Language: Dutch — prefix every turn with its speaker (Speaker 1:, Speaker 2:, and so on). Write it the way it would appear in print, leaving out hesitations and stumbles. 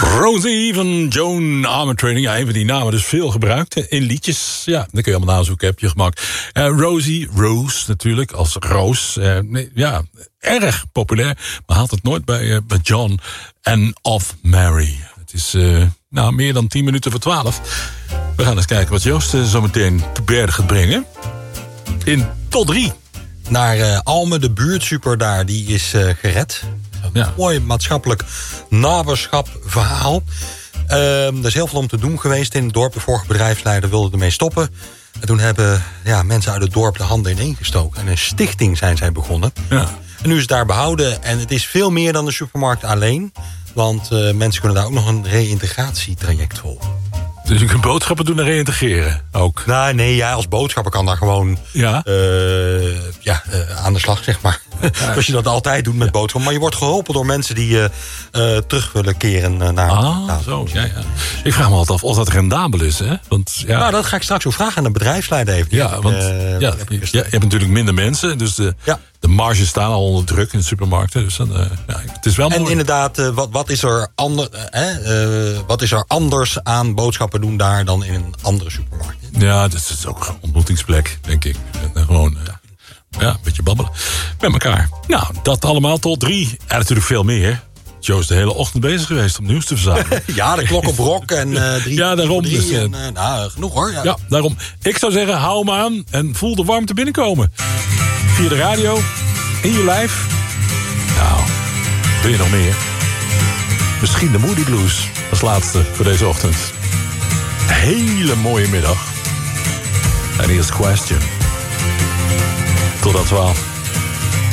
Speaker 1: Rosie van Joan Armatrading. Ja, een van die namen dus veel gebruikt in liedjes. Ja, dan kun je allemaal nazoeken, heb je gemaakt. Rosie, Rose natuurlijk, als Roos. Ja, erg populair. Maar haalt het nooit bij John en of Mary. Het is meer dan 10 minuten voor 12. We gaan eens kijken wat Joost zo meteen te berden gaat brengen. In tot 3.
Speaker 2: Naar Alme, de buurtsuper daar, die is gered. Een mooi maatschappelijk naberschap verhaal. Er is heel veel om te doen geweest in het dorp. De vorige bedrijfsleider wilde ermee stoppen. En toen hebben mensen uit het dorp de handen ineengestoken. En een stichting zijn zij begonnen. Ja. En nu is het daar behouden. En het is veel meer dan de supermarkt alleen. Want mensen kunnen daar ook nog een reïntegratietraject volgen.
Speaker 1: Dus je kunt boodschappen doen en reïntegreren ook?
Speaker 2: Nee, als boodschapper kan daar gewoon aan de slag, zeg maar. Als je dat altijd doet met boodschappen. Maar je wordt geholpen door mensen die terug willen keren naar...
Speaker 1: zo. Ja. Ik vraag me altijd af of dat rendabel is, hè? Want,
Speaker 2: Nou, dat ga ik straks ook vragen aan de bedrijfsleider even.
Speaker 1: Je hebt natuurlijk minder mensen, dus de marges staan al onder druk in de supermarkten. Dus dan, het is wel mooi.
Speaker 2: En inderdaad, wat is er anders aan boodschappen doen daar dan in een andere supermarkt?
Speaker 1: Ja, het is ook een ontmoetingsplek, denk ik. Gewoon een beetje babbelen met elkaar. Nou, dat allemaal tot 3. En natuurlijk veel meer. Joe is de hele ochtend bezig geweest om nieuws te verzamelen.
Speaker 2: Ja, de klok op rok en 3.
Speaker 1: Ja, daarom. Dus,
Speaker 2: genoeg hoor.
Speaker 1: Ja, daarom. Ik zou zeggen, hou hem aan en voel de warmte binnenkomen. Via de radio, in je lijf. Nou, wil je nog meer? Misschien de Moody Blues als laatste voor deze ochtend. Een hele mooie middag. En hier is Question. Tot 12.